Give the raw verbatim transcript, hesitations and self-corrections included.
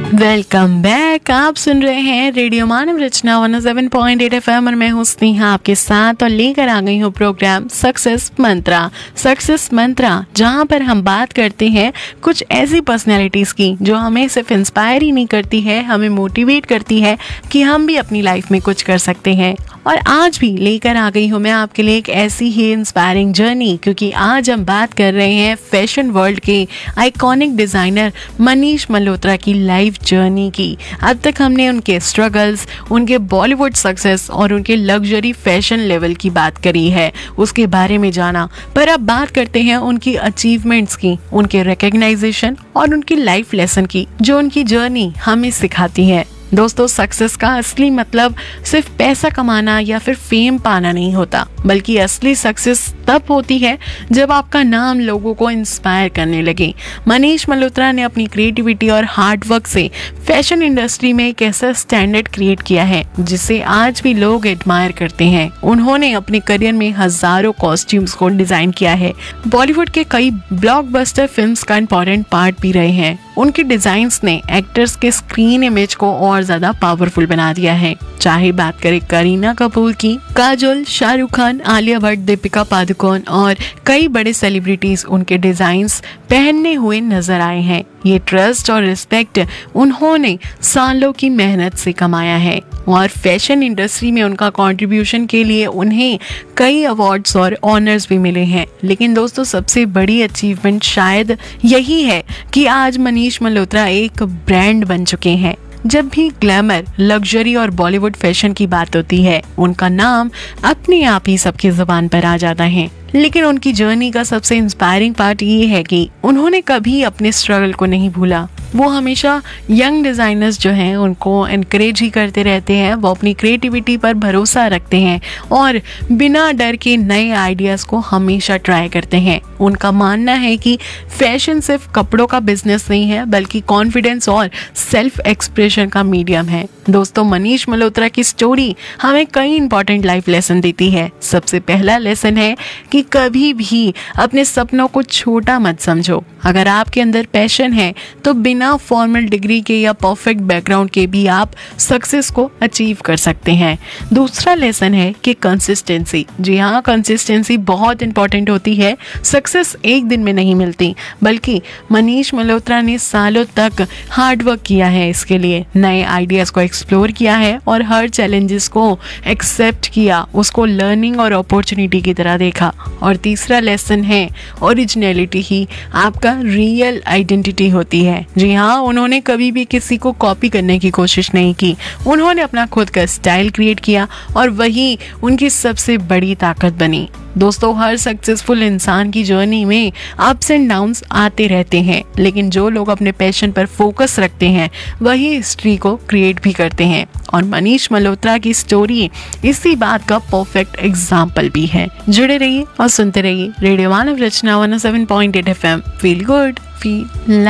Welcome back. आप सुन रहे हैं रेडियो मानव रचना one O seven point eight FM और मैं हूं स्नेहा आपके साथ और लेकर आ गई हूं प्रोग्राम सक्सेस मंत्रा। सक्सेस मंत्रा जहां पर हम बात करते हैं कुछ ऐसी पर्सनैलिटीज़ की जो हमें सिर्फ इंस्पायर ही नहीं करती है, हमें मोटिवेट करती है कि हम भी अपनी लाइफ में कुछ कर सकते हैं। और आज भी लेकर आ गई हूँ मैं आपके लिए एक ऐसी ही इंस्पायरिंग जर्नी, क्योंकि आज हम बात कर रहे हैं फैशन वर्ल्ड के आइकॉनिक डिज़ाइनर मनीष मल्होत्रा की लाइफ जर्नी की। अब तक हमने उनके स्ट्रगल्स, उनके बॉलीवुड सक्सेस और उनके लग्जरी फैशन लेवल की बात करी है, उसके बारे में जाना। पर अब बात करते हैं उनकी अचीवमेंट्स की, उनके रिकग्नाइजेशन और उनकी लाइफ लेसन की, जो उनकी जर्नी हमें सिखाती है। दोस्तों, सक्सेस का असली मतलब सिर्फ पैसा कमाना या फिर फेम पाना नहीं होता, बल्कि असली सक्सेस तब होती है जब आपका नाम लोगों को इंस्पायर करने लगे। मनीष मल्होत्रा ने अपनी क्रिएटिविटी और हार्डवर्क से फैशन इंडस्ट्री में एक ऐसा स्टैंडर्ड क्रिएट किया है जिसे आज भी लोग एडमायर करते हैं। उन्होंने अपने करियर में हजारों कॉस्ट्यूम्स को डिजाइन किया है, बॉलीवुड के कई ब्लॉकबस्टर फिल्म्स का इंपॉर्टेंट पार्ट भी रहे हैं। उनके डिजाइन्स ने एक्टर्स के स्क्रीन इमेज को और ज्यादा पावरफुल बना दिया है। चाहे बात करें करीना कपूर की, काजोल, शाहरुख खान, आलिया भट्ट, दीपिका पादुकोण और कई बड़े सेलिब्रिटीज उनके डिजाइन्स पहनने हुए नजर आए हैं। ये ट्रस्ट और रिस्पेक्ट उन्होंने सालों की मेहनत से कमाया है और फैशन इंडस्ट्री में उनका कंट्रीब्यूशन के लिए उन्हें कई अवार्ड्स और ऑनर्स भी मिले हैं। लेकिन दोस्तों, सबसे बड़ी अचीवमेंट शायद यही है कि आज मनीष मल्होत्रा एक ब्रांड बन चुके हैं। जब भी ग्लैमर, लग्जरी और बॉलीवुड फैशन की बात होती है, उनका नाम अपने आप ही सबकी जुबान पर आ जाता है। लेकिन उनकी जर्नी का सबसे इंस्पायरिंग पार्ट ये है कि उन्होंने कभी अपने स्ट्रगल को नहीं भूला। वो हमेशा यंग डिजाइनर्स जो हैं उनको एनकरेज ही करते रहते हैं। वो अपनी क्रिएटिविटी पर भरोसा रखते हैं और बिना डर के नए आइडियाज को हमेशा ट्राई करते हैं। उनका मानना है कि फैशन सिर्फ कपड़ों का बिजनेस नहीं है, बल्कि कॉन्फिडेंस और सेल्फ एक्सप्रेशन का मीडियम है। दोस्तों, मनीष मल्होत्रा की स्टोरी हमें कई इंपॉर्टेंट लाइफ लेसन देती है। सबसे पहला लेसन है कि कभी भी अपने सपनों को छोटा मत समझो। अगर आपके अंदर पैशन है तो बिना फॉर्मल डिग्री के या परफेक्ट बैकग्राउंड के भी आप सक्सेस को अचीव कर सकते हैं। दूसरा लेसन है कि कंसिस्टेंसी। जी हाँ, कंसिस्टेंसी बहुत इंपॉर्टेंट होती है। सक्सेस एक दिन में नहीं मिलती, बल्कि मनीष मल्होत्रा ने सालों तक हार्डवर्क किया है इसके लिए, नए आइडियाज को एक्सप्लोर किया है और हर चैलेंजेस को एक्सेप्ट किया, उसको लर्निंग और अपॉर्चुनिटी की तरह देखा। और तीसरा लेसन है ओरिजिनलिटी ही आपका रियल आइडेंटिटी होती है। जी हाँ, उन्होंने कभी भी किसी को कॉपी करने की कोशिश नहीं की। उन्होंने अपना खुद का स्टाइल क्रिएट किया और वही उनकी सबसे बड़ी ताकत बनी। दोस्तों, हर सक्सेसफुल इंसान की जर्नी में अप्स एंड डाउन्स आते रहते हैं, लेकिन जो लोग अपने पैशन पर फोकस रखते हैं वही हिस्ट्री को क्रिएट भी करते हैं। और मनीष मल्होत्रा की स्टोरी इसी बात का परफेक्ट एग्जाम्पल भी है। जुड़े रहिए और सुनते रहिए रेडियो मानव रचना one O seven point eight F M. Feel good, feel